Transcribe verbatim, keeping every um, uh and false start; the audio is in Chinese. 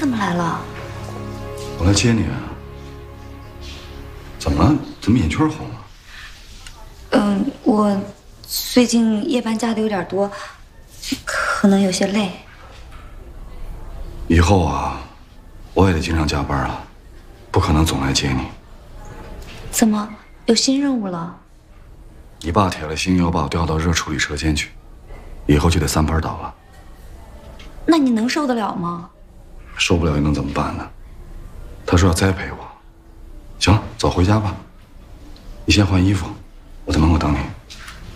怎么来了？ 我来接你啊。怎么了？怎么眼圈红了？ 嗯，我最近夜班加的有点多，可能有些累。 以后啊，我也得经常加班了，不可能总来接你。 怎么有新任务了？ 你爸铁了心要把我调到热处理车间去，以后就得三班倒了。 那你能受得了吗？ 受不了又能怎么办呢？他说要栽培我。行了，走回家吧。你先换衣服，我在门口等你。